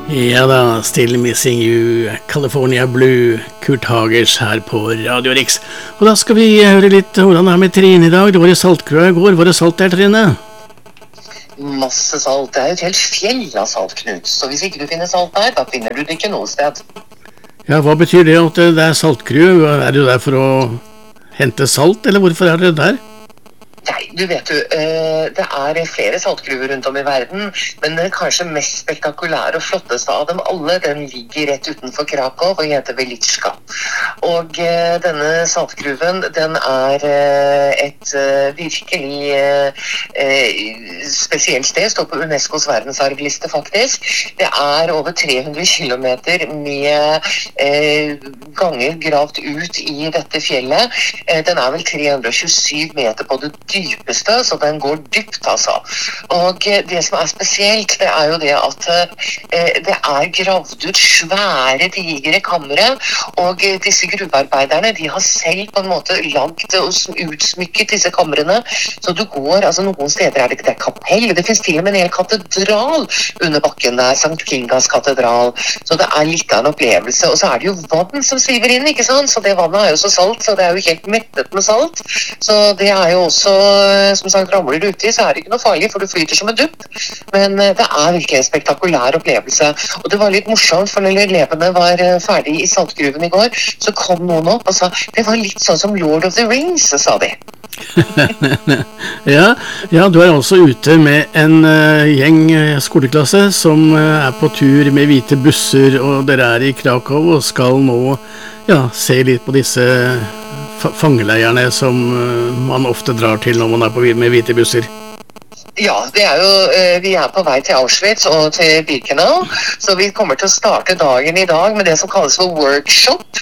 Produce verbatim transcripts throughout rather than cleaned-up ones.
Ja da, Still Missing You, California Blue, Kurt Hagers her på Radio Riks. Og da skal vi høre litt hvordan det er med Trine i dag. Det var i Saltkrøa i går. Var det salt der, Trine? Masse salt. Det er jo et helt fjell av salt, Knut. Så hvis ikke du finner salt der, da finner du det ikke noe sted. Ja, hva betyr det at det er saltkrøa? Er du der for å hente salt, eller hvorfor er det der? Nei, du vet du, det er flere saltgruver rundt om i verden, men den kanskje mest spektakulære og flotteste av dem alle, den ligger rett utenfor Krakow og heter Velitska. Og denne saltgruven, den er et virkelig spesielt sted, står på UNESCOs verdensarvliste faktisk. Det er over tre hundre kilometer med ganger gravd ut i dette fjellet. Den er vel tre hundre tjuesyv meter på det dypeste, så den går dypt, altså. Og det som er spesielt, det er jo det at eh, det er gravd ut svære, digre kamre, og disse gruvearbeiderne, de har selv på en måte lagt og utsmykket disse kamrene, så du går, altså noen steder er det ikke det kapell, det finnes til og med en hel katedral under bakken der, Sankt Kingas katedral, så det er litt av en opplevelse, og så er det jo vann som siver inn, ikke sant? Så det vannet er jo så salt, så det er jo helt mettet med salt, så det er jo også som sagt, ramler du uti, så er det ikke noe farlig, for du flyter som en dupp. Men det er virkelig en spektakulær opplevelse. Og det var litt morsomt, for når elevene var ferdig i saltgruven i går, så kom noen opp og sa, det var litt sånn som Lord of the Rings, sa de. ja, ja, du er altså ute med en uh, gjeng skoleklasse som uh, er på tur med hvite busser, og dere er i Krakow og skal nå ja, se litt på disse fangeleierne som man ofte drar til når man er på med hvite busser. Ja, det er jo, vi er på vei til Auschwitz og til Birkenau, så vi kommer til å starte dagen i dag med det som kalles for workshop,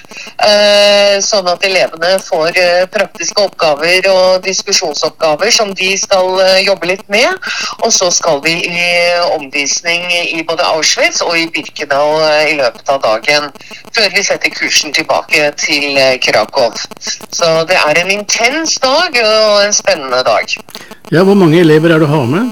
sånn at elevene får praktiske oppgaver og diskusjonsoppgaver som de skal jobbe litt med, og så skal vi i omvisning i både Auschwitz og i Birkenau i løpet av dagen, før vi setter kursen tilbake til Krakow. Så det er en intens dag og en spennende dag. Ja, hvor mange elever er du har med?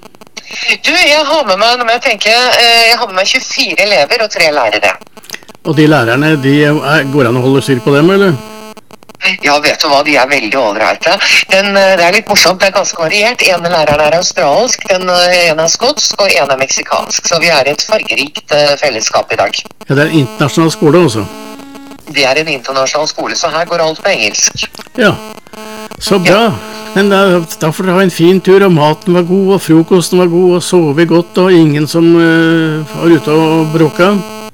Du, jeg har med meg, når jeg tenker, jeg har med meg tjuefire elever og tre lærere. Og de lærerne, de er, går an å holde styr på dem, eller? Ja, vet du hva, de er veldig overreite. Den, det er litt morsomt, det er ganske variert. En læreren er australsk, den ene er skotsk, og en er meksikansk. Så vi er et fargerikt fellesskap i dag. Ja, det er en internasjonal skole også. Det er en internasjonal skole, så her går alt på engelsk. Ja, så bra. Ja. Men da, da får dere ha en fin tur, og maten var god, og frokosten var god, og sove godt, og ingen som uh, var ute og bråka.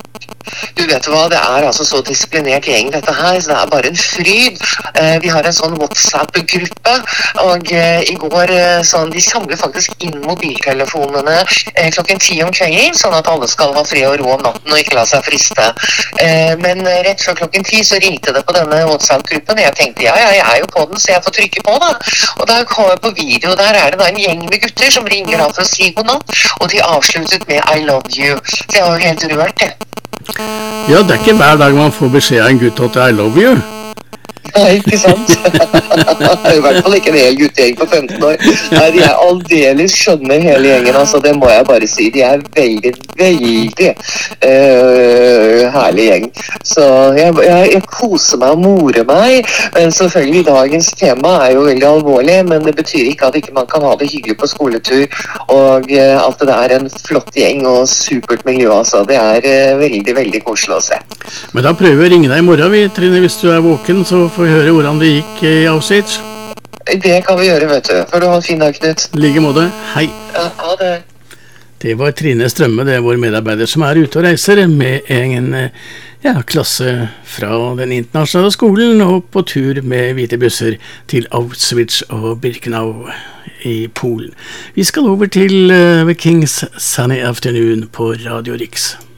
Du vet hva, det er altså så disiplinert gjeng dette her, så det er bare en fryd. Eh, vi har en sånn WhatsApp-gruppe, og eh, i går eh, sånn, de samler faktisk inn mobiltelefonene eh, klokken ti om kvelden, sånn at alle skal ha fred og ro om natten og ikke la seg friste. Eh, men rett før klokken ti så ringte det på denne WhatsApp-gruppen, og jeg tenkte, ja, ja, jeg er jo på den, så jeg får trykke på da. Og da kom jeg på video, der er det da en gjeng med gutter som ringer av for å si god natt, og de avsluttet med I love you. Så jeg var jo helt rørt, det. Ja, det er ikke hver dag man får beskjed av en gutt at I love you. Nei, ikke sant? I hvert fall ikke en hel guttegjeng på femten år. Nei, de er aldeles skjønne hele gjengen, altså, det må jeg bare si. De er veldig, veldig uh, herlig gjeng. Så jeg, jeg, jeg koser meg og morer meg, men selvfølgelig dagens tema er jo veldig alvorlig, men det betyr ikke at ikke man kan ha det hyggelig på skoletur, og uh, at det er en flott gjeng og supert miljø, altså. Det er uh, veldig, veldig koselig å se. Men da prøver vi å ringe deg i morgen, vi, Trine, hvis du er våken, så får vi høre hvordan det gikk i Auschwitz. Det kan vi gjøre, vet du. Får du ha en fin dag, Knut. Like måte. Hei. Ja, ha det. Det var Trine Strømme, det er vår medarbeider som er ute og reiser med en ja, klasse fra den internasjonale skolen og på tur med hvite busser til Auschwitz og Birkenau i Polen. Vi skal over til uh, The King's Sunny Afternoon på Radio Riks.